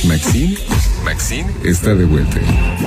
Maxine está de vuelta.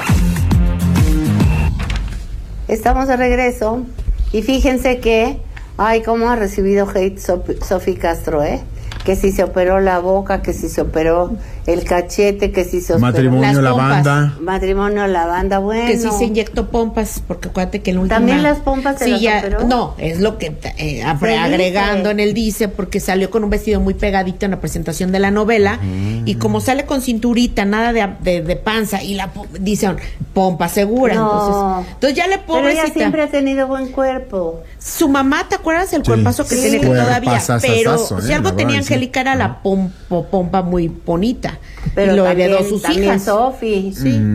Estamos de regreso y fíjense que, ay, cómo ha recibido hate Sofi Castro, que si se operó la boca, que si se operó el cachete, que si se operó matrimonio lavanda. Matrimonio lavanda, bueno. Que si se inyectó pompas, porque acuérdate que en la última... ¿También las pompas se las operó? No, es lo que agregando en el dice, porque salió con un vestido muy pegadito en la presentación de la novela, y como sale con cinturita, nada de panza, y dicen pompa segura, no. entonces ya le pobrecita. Pero ella siempre ha tenido buen cuerpo. Su mamá, ¿te acuerdas el cuerpazo que tiene todavía? Pero si algo tenía Angélica era la pompa muy bonita. Pero y lo también, heredó sus hijas. Sofi,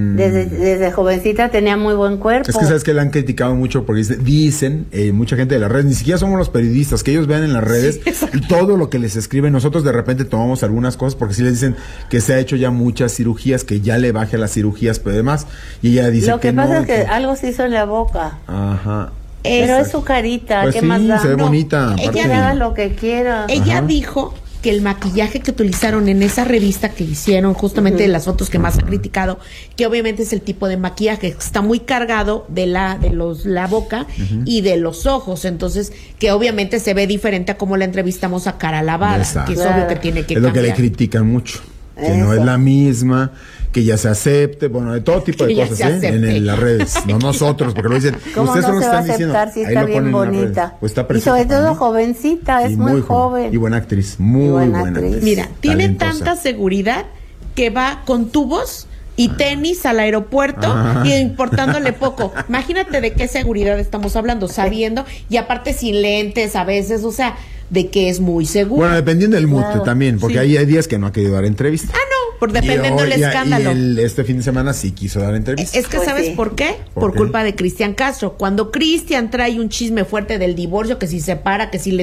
desde jovencita tenía muy buen cuerpo. Es que sabes que la han criticado mucho porque dicen mucha gente de las redes, ni siquiera somos los periodistas, que ellos vean en las redes todo lo que les escriben. Nosotros de repente tomamos algunas cosas porque sí les dicen que se ha hecho ya muchas cirugías, que ya le baje a las cirugías, pero demás. Y ella dice lo que pasa no, es que algo se hizo en la boca. Ajá. Pero es su carita, pues ¿qué sí, más da? se ve bonita. Ella haga lo que quiera. Ella dijo que el maquillaje que utilizaron en esa revista que hicieron, justamente de las fotos que más ha criticado, que obviamente es el tipo de maquillaje que está muy cargado de la boca y de los ojos, entonces que obviamente se ve diferente a como la entrevistamos a cara lavada, que es obvio que tiene que cambiar. Es lo que le critican mucho, que no es la misma, que ya se acepte, bueno, de todo tipo de cosas, en las redes, no nosotros, porque lo dicen, ¿cómo ustedes no se va a están aceptar diciendo, si está bien bonita? Pues está y sobre todo jovencita, es muy joven. Y buena actriz, muy buena actriz. Mira, tiene tanta seguridad que va con tubos y tenis al aeropuerto y importándole poco. Imagínate de qué seguridad estamos hablando, sabiendo, y aparte sin lentes a veces, o sea, de que es muy seguro. Bueno, dependiendo del mood también, porque hay días que no ha querido dar entrevista. Dependiendo del escándalo. Y este fin de semana sí quiso dar entrevista. Es que ¿sabes por qué? Por culpa de Cristian Castro. Cuando Cristian trae un chisme fuerte del divorcio, que si se separa, que si le